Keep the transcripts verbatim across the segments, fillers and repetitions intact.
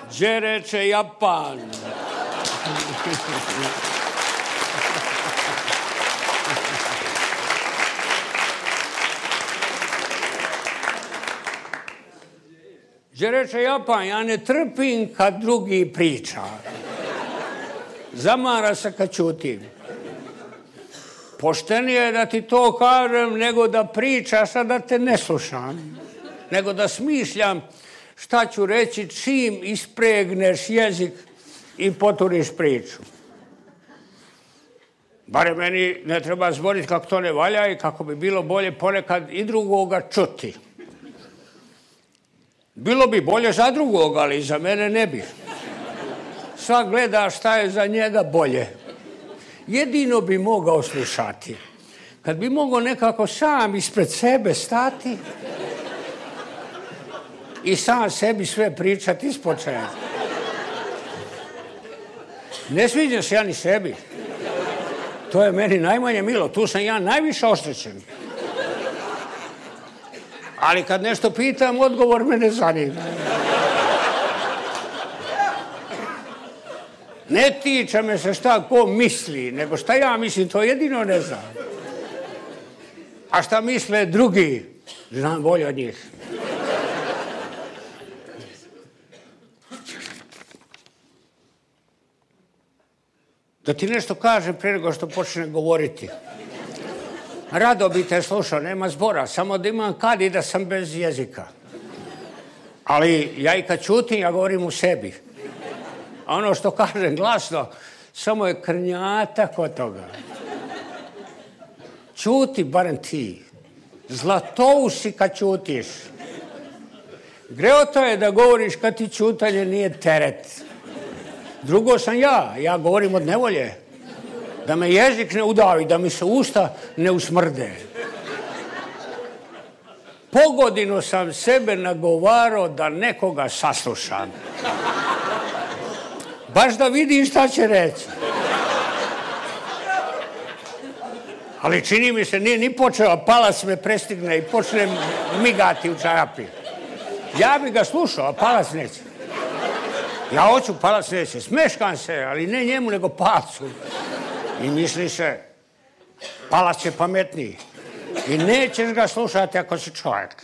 Đe reče Japan. Đe reče Japan, ja ne trpim kad drugi priča. Zamara se kad ćutim. Poštenije je da ti to kažem nego da pričaš, a da te ne slušam. Nego da smišljam šta ću reći čim ispregneš jezik i poturiš priču. Bare meni ne treba zboriti kako to ne valja i kako bi bilo bolje ponekad i drugoga čuti. Bilo bi bolje za drugoga, ali za mene ne bi. Svak gleda šta je za njega bolje. Jedino bi mogao slušati. Kad bi mogao nekako sam ispred sebe stati i sam sebi sve pričati ispočetka. Ne sviđam se ja ni sebi. To je meni najmanje milo. Tu sam ja najviše oštećen. Ali kad nešto pitam, odgovor me ne zanima. Ne tiče me se šta ko misli, nego šta ja mislim, to jedino ne znam. A šta misle drugi, znam bolje od njih. Da ti nešto kažem prije nego što počne govoriti. Rado bi te slušao, nema zbora, samo da imam kad i da sam bez jezika. Ali ja i kad čutim, ja govorim u sebi. A ono što kažem glasno, samo je krnjatak od toga. Čuti barem ti. Zlatousi kad čutiš. Greota je da govoriš kad ti čutanje nije teret. Drugo sam ja, ja govorim od nevolje. Da me jezik ne udavi, da mi se usta ne usmrde. Pogodinu sam sebe nagovarao da nekoga saslušam. Baš da vidim šta će reći. Ali čini mi se, nije ni počeo, palac me prestigne i počne migati u čarapi. Ja bi ga slušao, a palac neće. Ja hoću, palac neće. Smeškam se, ali ne njemu, nego palcu. I misli se, palac je pametniji. I nećeš ga slušati ako si čovjek.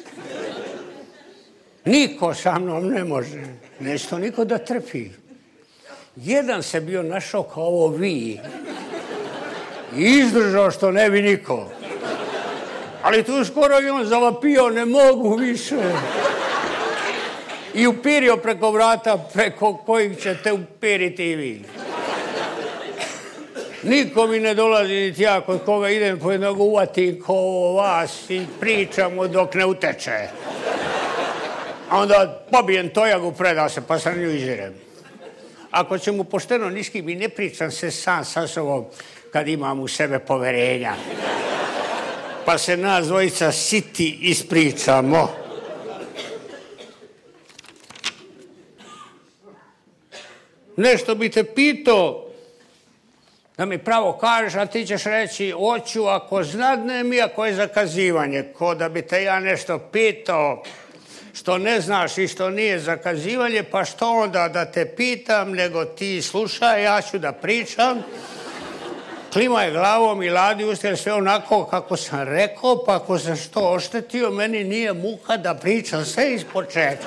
Niko sa mnom ne može. Neće to niko da trpi. Jedan se bio našao kao ovo vi. I izdržao što ne bi niko. Ali tu skoro i on zavapio, ne mogu više. I upirio preko vrata preko kojih ćete upiriti i vi. Niko mi ne dolazi niti ja kod koga idem po jednog uvati ko vas i pričamo dok ne uteče. A onda pobijem tojagu, predao se pa sam nju izirem. Ako će mu pošteno niški mi ne pričam se sam sa sobom kad imam u sebe poverenja. Pa se nas dvojica siti ispričamo. Nešto bi te pitao da mi pravo kažeš, a ti ćeš reći hoću ako znadnem i ako je zakazivanje. Ko da bi te ja nešto pitao što ne znaš i što nije zakazivanje, pa što onda da te pitam, nego ti slušaj, ja ću da pričam. Klima je glavom i ladi usta, sve onako kako sam rekao, pa ako sam što oštetio, meni nije muka da pričam sve iz početka.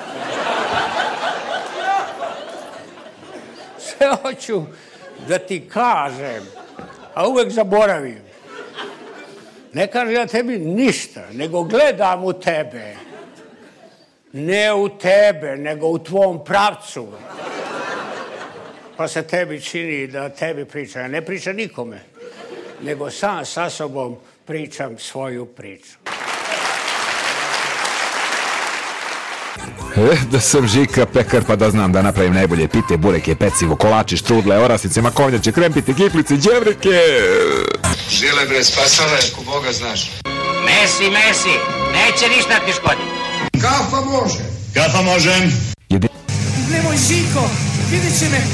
Sve hoću da ti kažem, a uvek zaboravim. Ne kažem ja tebi ništa, nego gledam u tebe. Ne u tebe, nego u tvom pravcu. Pa se tebi čini da tebi pričam. Ja ne pričam nikome, nego sam sa sobom pričam svoju priču. E, da sam Žika pekar pa da znam da napravim najbolje pite, bureke, pecivo, kolači, štrudle, orasice, makovnjače, krempite, kiplice, đevrike. Žile bre, spasala je, ko Boga znaš. Mesi, mesi, neće ništa ti škoditi. Kafa može. Kafa može. Jedi... Nemoj Žiko, vidit će me